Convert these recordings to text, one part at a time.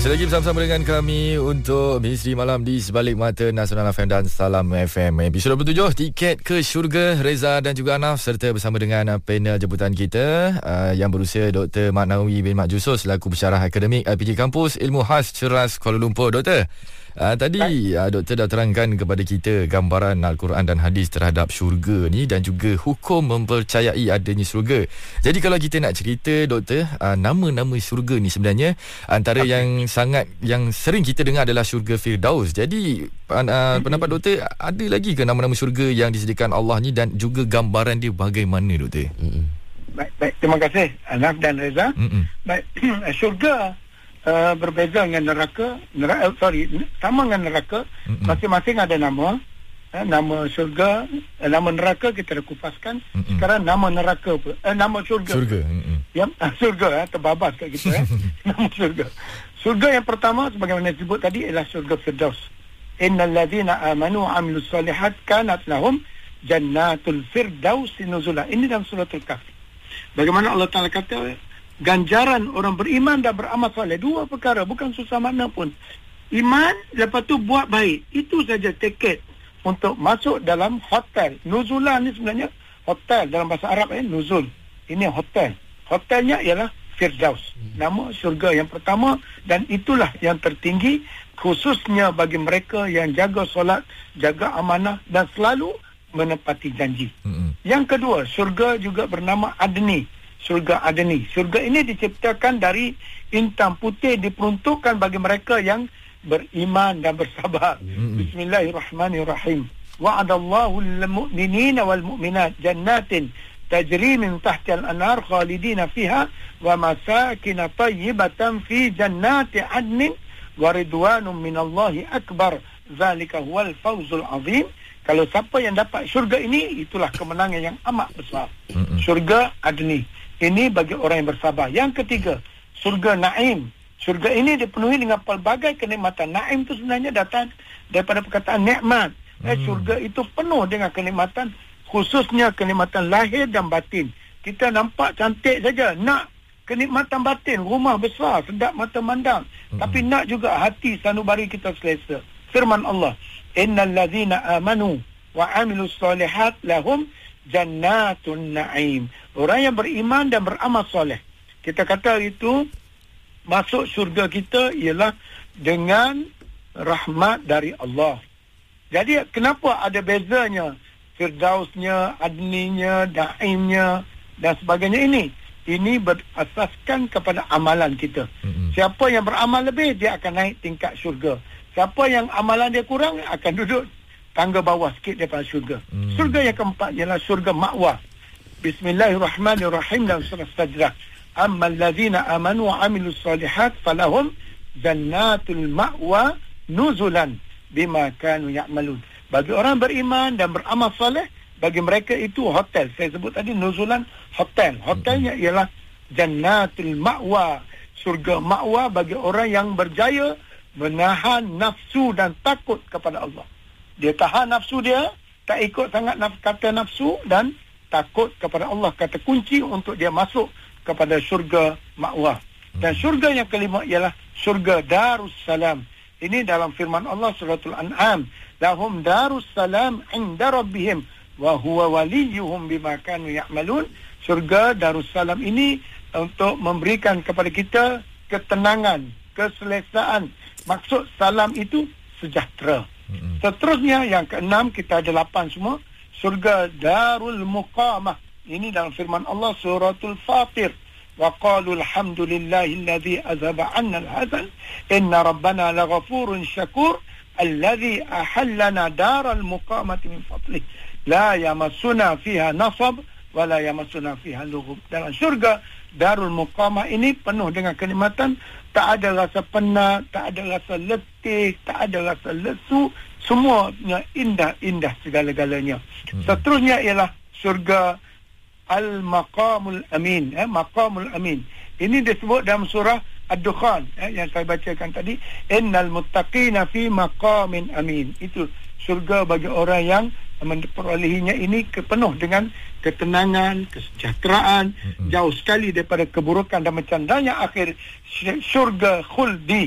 Masih lagi bersama-sama dengan kami untuk Misteri Malam di Sebalik Mata Nasional FM dan Salam FM. Episod 27, Tiket ke Syurga, Reza dan juga Anaf, serta bersama dengan panel jemputan kita yang berusia Dr. Mat Nawawi bin Mat Jusos selaku pensyarah akademik PJ Kampus Ilmu Khas Ceras Kuala Lumpur. Doktor, tadi doktor dah terangkan kepada kita gambaran Al-Quran dan hadis terhadap syurga ni dan juga hukum mempercayai adanya syurga. Jadi kalau kita nak cerita, doktor, nama-nama syurga ni sebenarnya antara yang sering kita dengar adalah syurga Firdaus. Jadi pendapat doktor, ada lagi ke nama-nama syurga yang disediakan Allah ni dan juga gambaran dia bagaimana, doktor? Baik, terima kasih Anaf dan Reza. Baik, syurga berbeza dengan neraka, sama dengan neraka. Masing-masing ada nama. Nama syurga, nama neraka kita dah kupaskan. Sekarang nama neraka pula, nama syurga. Syurga terbabas kat kita. Nama syurga. Syurga yang pertama sebagaimana disebut tadi ialah syurga Firdaus. Innal ladzina amanu wa amilus solihat kanat lahum jannatul firdaus nuzula. Ini dalam suratul Kahfi. Bagaimana Allah Taala kata ganjaran orang beriman dan beramal soleh, dua perkara, bukan susah mana pun. Iman, lepas tu buat baik. Itu saja tiket untuk masuk dalam hotel. Nuzulan ni sebenarnya hotel dalam bahasa Arab, nuzul. Ini hotel. Hotelnya ialah Firdaus. Nama syurga yang pertama, dan itulah yang tertinggi khususnya bagi mereka yang jaga solat, jaga amanah dan selalu menepati janji. Yang kedua, syurga juga bernama Adni. Syurga Adni. Syurga ini diciptakan dari intan putih, diperuntukkan bagi mereka yang beriman dan bersabar. Bismillahirrahmanirrahim. Wa'adallahu lil-mu'minina wal-mu'minat jannatin tajri min tahtiha al-anhar khalidina fiha wa masakin tayyibatan fi jannati adnin wa ridwanun minallahi akbar. Zalika huwal fawzul azim. Kalau siapa yang dapat syurga ini, itulah kemenangan yang amat besar. Syurga Adni. Ini bagi orang yang bersabar. Yang ketiga, syurga Naim. Syurga ini dipenuhi dengan pelbagai kenikmatan. Naim itu sebenarnya datang daripada perkataan nikmat. Syurga itu penuh dengan kenikmatan, khususnya kenikmatan lahir dan batin. Kita nampak cantik saja, nak kenikmatan batin, rumah besar, sedap mata mandang. Tapi nak juga hati sanubari kita selesa. Firman Allah, innal ladzina amanu wa amilus solihat lahum jannatun na'im. Orang yang beriman dan beramal soleh, kita kata itu masuk syurga kita ialah dengan rahmat dari Allah. Jadi kenapa ada bezanya Firdausnya, Adninya, Naimnya dan sebagainya ini? Ini berasaskan kepada amalan kita. Siapa yang beramal lebih, dia akan naik tingkat syurga. Siapa yang amalan dia kurang, akan duduk tangga bawah sikit daripada syurga. Syurga yang keempat ialah syurga ma'wa. Bismillahirrahmanirrahim dalam surah Sajdah. Ammal ladzina amanu wa amilus solihat falahum jannatul ma'wa nuzulan bima kanu ya'malun. Bagi orang beriman dan beramal soleh, bagi mereka itu hotel. Saya sebut tadi nuzulan, hotel. Hotelnya ialah jannatul ma'wa. Surga ma'wa bagi orang yang berjaya menahan nafsu dan takut kepada Allah. Dia tahan nafsu dia, tak ikut sangat kata nafsu, dan takut kepada Allah. Kata kunci untuk dia masuk kepada syurga ma'wa. Dan syurga yang kelima ialah syurga Darussalam. Ini dalam firman Allah suratul An'am, lahum Darussalam inda rabbihim wa huwa waliyuhum bima kanu ya'malun. Syurga Darussalam ini untuk memberikan kepada kita ketenangan, keselesaan. Maksud salam itu sejahtera. Seterusnya yang keenam, kita ada 8 semua. Syurga Darul Muqamah. Ini dalam firman Allah suratul Fatir. Wa qalu alhamdulillahilladzi azhaba 'anna al-hazan inna rabbana laghafurun syakur alladzi ahallana daral muqamati min fadlih la yamassuna fiha nasab wa la yamassuna fiha lughub. Dalam syurga Darul Muqamah ini penuh dengan kenikmatan, tak ada rasa penat, tak ada rasa letih, tak ada rasa lesu, semuanya indah-indah segala-galanya. Seterusnya ialah syurga Al-Maqamul Amin. Maqamul Amin. Ini disebut dalam surah Ad-Dukhan yang saya bacakan tadi. Innal muttaqina fi maqamin amin. Itu syurga bagi orang yang memperolehinya ini penuh dengan ketenangan, kesejahteraan, jauh sekali daripada keburukan dan mencandanya akhir syurga khuldi.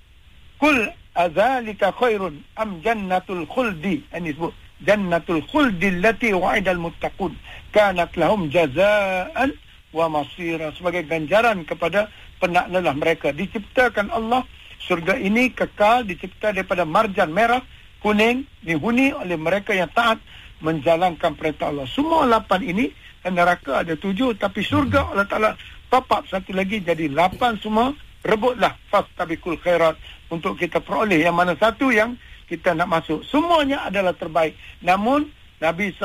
Kul azalika khairun am jannatul khuldi. Ini sebut jannatul khuldi allati wa'idal muttaqun kanat lahum jazaan wa masira, sebagai ganjaran kepada pendak lelah mereka. Diciptakan Allah syurga ini kekal, dicipta daripada marjan merah kuning, dihuni oleh mereka yang taat menjalankan perintah Allah. Semua 8 ini, neraka ada 7, tapi syurga Allah Ta'ala top up satu lagi jadi 8 semua. Rebutlah fastabiqul khairat untuk kita peroleh yang mana satu yang kita nak masuk. Semuanya adalah terbaik. Namun Nabi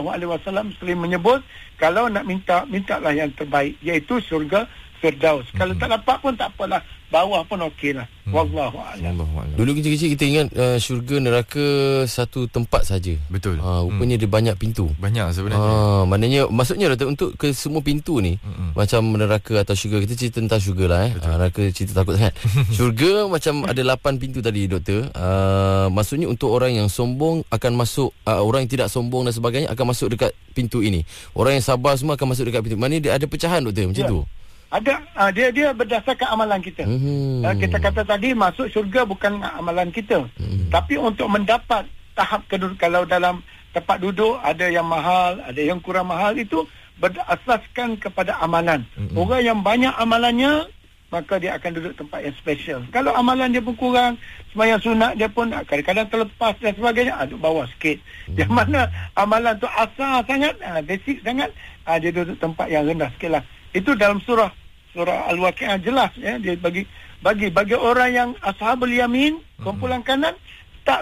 SAW sering menyebut, kalau nak mintalah yang terbaik, iaitu syurga Firdaus. Kalau tak dapat pun tak apalah, bawah pun okeylah. Wallahu a'lam. Dulu kecil-kecil kita ingat syurga neraka satu tempat saja. Betul. Rupanya dia banyak pintu. Banyak sebenarnya. Maksudnya untuk ke semua pintu ni, macam neraka atau syurga, kita cerita tentang syurga lah neraka cerita takut sangat. Syurga macam ada 8 pintu tadi doktor. Maksudnya untuk orang yang sombong akan masuk, orang yang tidak sombong dan sebagainya akan masuk dekat pintu ini. Orang yang sabar semua akan masuk dekat pintu. Maknanya dia ada pecahan doktor macam tu. Ada, dia berdasarkan amalan kita. Kita kata tadi masuk syurga bukan amalan kita, tapi untuk mendapat tahap kedudukan. Kalau dalam tempat duduk ada yang mahal, ada yang kurang mahal, itu berasaskan kepada amalan. Orang yang banyak amalannya, maka dia akan duduk tempat yang special. Kalau amalan dia pun kurang, sembahyang sunat dia pun kadang-kadang terlepas dan sebagainya, duduk bawah sikit. Yang mana amalan tu asal sangat, basic sangat, dia duduk tempat yang rendah sikit lah. Itu dalam surah Al-Waqi'ah jelas, ya. Dia bagi orang yang ashabul yamin, kumpulan kanan, tak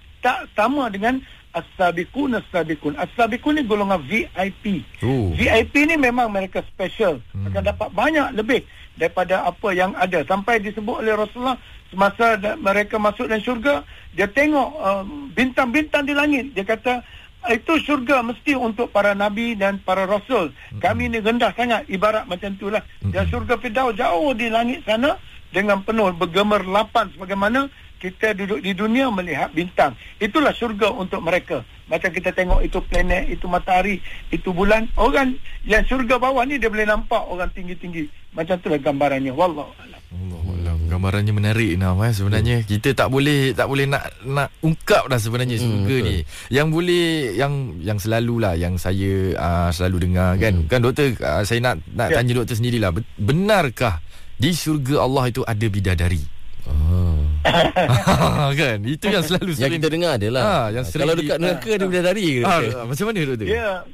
sama dengan as-sabiqun. As-sabiqun ni golongan VIP. VIP ni memang mereka special, akan dapat banyak lebih daripada apa yang ada. Sampai disebut oleh Rasulullah semasa mereka masuk dalam syurga, dia tengok bintang-bintang di langit. Dia kata, itu syurga mesti untuk para nabi dan para rasul. Kami ni rendah sangat, ibarat macam itulah. Dan syurga Firdaus jauh di langit sana dengan penuh bergemerlapan, sebagaimana kita duduk di dunia melihat bintang. Itulah syurga untuk mereka. Macam kita tengok itu planet, itu matahari, itu bulan. Orang yang syurga bawah ni dia boleh nampak orang tinggi-tinggi. Macam itulah gambarannya. Wallahu a'lam. Gambarannya menarik sebenarnya. Kita tak boleh nak ungkap dah sebenarnya syurga ni. Yang boleh yang selalulah yang saya selalu dengar kan doktor, saya nak tanya doktor sendirilah, benarkah di syurga Allah itu ada bidadari? Kan itu yang selalu yang kita dengar adalah kalau dekat neraka ada bidadari ke? Macam mana doktor?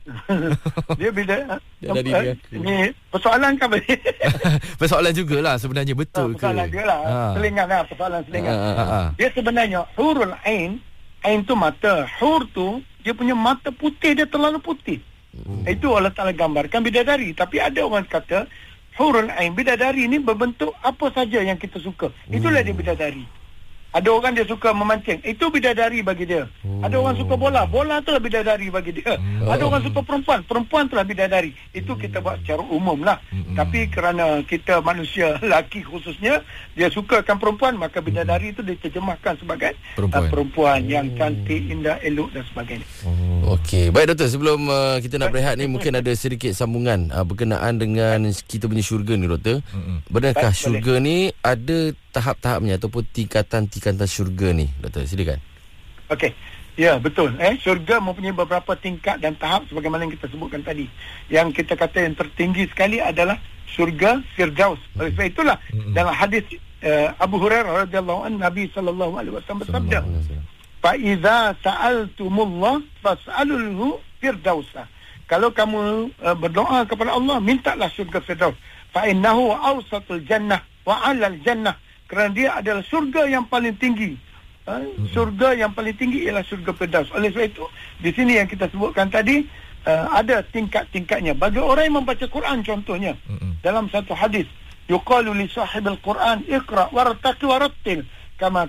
Dia bidadari. Ini persoalan kan? Persoalan jugalah sebenarnya, betul ke? Persoalan dia lah. Persoalan selingan. Dia sebenarnya hurul ain tu mata. Hur tu dia punya mata putih, dia terlalu putih. Itu Allah Ta'ala gambarkan bidadari. Tapi ada orang kata hurul ain, bidadari ni berbentuk apa saja yang kita suka. Itulah dia bidadari. Ada orang dia suka memancing, itu bidadari bagi dia. Ada orang suka bola itulah bidadari bagi dia. Ada orang suka perempuan itulah bidadari. Itu kita buat secara umum lah. Tapi kerana kita manusia lelaki khususnya, dia sukakan perempuan, maka bidadari itu diterjemahkan sebagai perempuan yang cantik, indah, elok dan sebagainya. Okey, baik doktor, sebelum kita nak berehat ni, mungkin ada sedikit sambungan berkenaan dengan kita punya syurga ni doktor. Benarkah syurga ni ada tahap-tahapnya ataupun tingkatan-tingkatan syurga ni doktor? Silakan. Okey. Ya, betul. Syurga mempunyai beberapa tingkat dan tahap sebagaimana yang kita sebutkan tadi. Yang kita kata yang tertinggi sekali adalah syurga Firdaus. Oleh sebab itulah dalam hadis Abu Hurairah radhiyallahu anhu, Nabi sallallahu alaihi wasallam bersabda, "Fa idza sa'altumullah fas'alulhu firdausa." Kalau kamu berdoa kepada Allah, mintalah syurga Firdaus. Fa innahu awsatul jannah wa 'alal jannah. Kerana dia adalah syurga yang paling tinggi. Syurga yang paling tinggi ialah syurga Firdaus. Oleh sebab itu, di sini yang kita sebutkan tadi, ada tingkat-tingkatnya. Bagi orang yang membaca Quran contohnya, dalam satu hadis, yuqalu li sahibil Quran, iqra' wartaqi warattil kama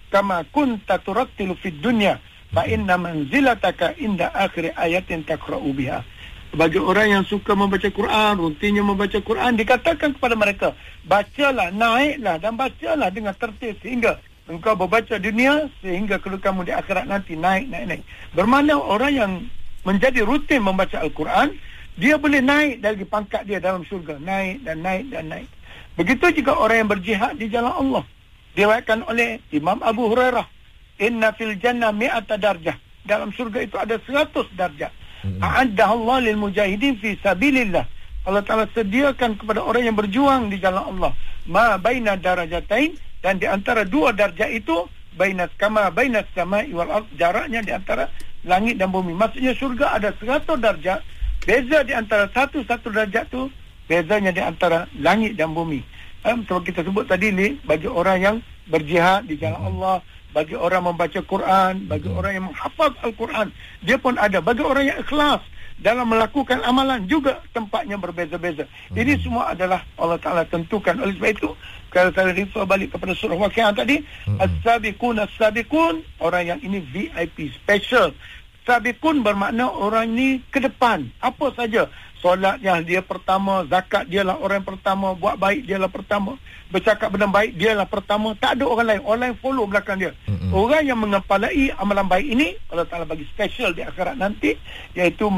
kunta turattilu fid dunya fa inna manzilataka inda akhir ayatin taqra'u biha. Bagi orang yang suka membaca Quran, rutinnya membaca Quran, dikatakan kepada mereka, bacalah, naiklah dan bacalah dengan tertib sehingga engkau berbaca dunia sehingga kedudukanmu di akhirat nanti naik. Bermakna orang yang menjadi rutin membaca Al-Quran, dia boleh naik dari pangkat dia dalam syurga, naik. Begitu juga orang yang berjihad di jalan Allah. Diriwayatkan oleh Imam Abu Hurairah, inna fil jannah mi'ata darjah. Dalam syurga itu ada 100 darjah. A'addaha Allah lil mujahidin fi sabilillah. Allah Ta'ala sediakan kepada orang yang berjuang di jalan Allah. Ma baina darajatain, dan di antara 2 darjah itu bainas samai wal ard, jaraknya di antara langit dan bumi. Maksudnya syurga ada 100 darjah. Beza di antara satu darjat tu, bezanya di antara langit dan bumi. Seperti kita sebut tadi ni, bagi orang yang berjihad di jalan Allah, bagi orang membaca Quran, bagi orang yang menghafaz Al-Quran, dia pun ada. Bagi orang yang ikhlas dalam melakukan amalan juga tempatnya berbeza-beza. Ini semua adalah Allah Ta'ala tentukan. Oleh sebab itu, kalau saya refer balik kepada surah Waqiah tadi, as-sabiqun, orang yang ini VIP special. Sabiqun bermakna orang ni ke depan. Apa saja, solatnya dia pertama, zakat dialah orang yang pertama, buat baik dialah pertama, bercakap benda baik dialah pertama. Tak ada orang lain follow belakang dia. Orang yang mengepalai amalan baik ini, Allah Ta'ala bagi special di akhirat nanti, iaitu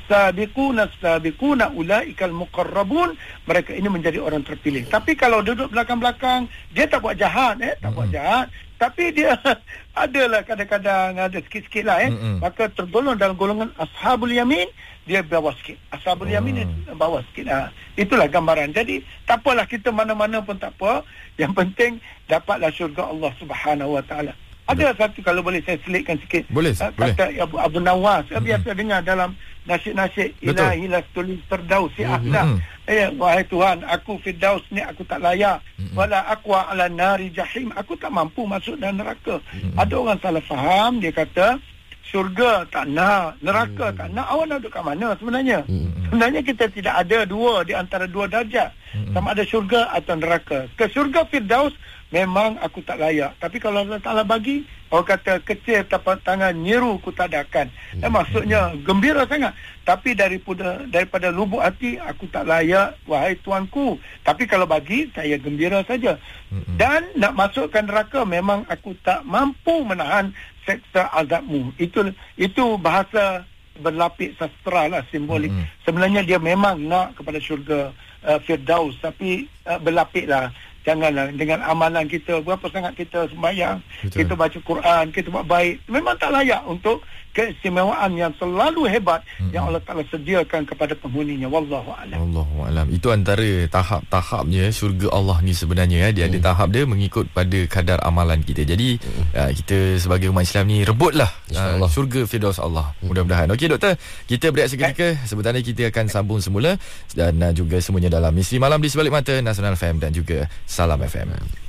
as-sabiquna ulaikal muqarrabun. Mereka ini menjadi orang terpilih. Tapi kalau duduk belakang-belakang, dia tak buat jahat, tapi dia adalah kadang-kadang ada sikit-sikit lah maka tergolong dalam golongan ashabul yamin, dia bawah sikit. Ashabul yamin bawah sikit. Itulah gambaran. Jadi tak apalah, kita mana-mana pun tak apa, yang penting dapatlah syurga Allah Subhanahu wa taala. Ada satu, kalau boleh saya selitkan sikit, kata Abu Nawas, biasa dengar dalam nasyid-nasyid, ilahi tulis firdaus wahai Tuhan, aku firdaus ni aku tak layak, wala aqwa ala nari jahim, aku tak mampu masuk dalam neraka. Ada orang salah faham, dia kata syurga tak nak, neraka tak nak. Awak nak duduk kat mana sebenarnya? Sebenarnya kita tidak ada dua di antara 2 darjat, sama ada syurga atau neraka. Ke syurga firdaus memang aku tak layak, tapi kalau Allah Ta'ala bagi, orang kata kecil tapak tangan nyiru ku tadakan. Maksudnya gembira sangat, tapi daripada lubuk hati aku tak layak, wahai Tuanku, tapi kalau bagi saya gembira saja. Dan nak masukkan neraka memang aku tak mampu menahan seksa azabmu. Itu bahasa berlapik sastra lah, simbolik. Sebenarnya dia memang nak kepada syurga firdaus, tapi berlapik lah. Janganlah dengan amalan kita, berapa sangat kita sembahyang, kita baca Quran, kita buat baik, memang tak layak untuk keistimewaan yang selalu hebat yang Allah Ta'ala sediakan kepada penghuninya. Wallahu'alam. Wallahu'alam. Itu antara tahap-tahapnya syurga Allah ni sebenarnya. Dia ada tahap dia mengikut pada kadar amalan kita. Jadi kita sebagai umat Islam ni rebutlah syurga firdaus Allah. Mudah-mudahan. Okey doktor, kita berehat seketika. Sebentar lagi kita akan sambung semula, dan juga semuanya dalam Misteri Malam di Sebalik Mata Nasional FM dan juga Salam FM.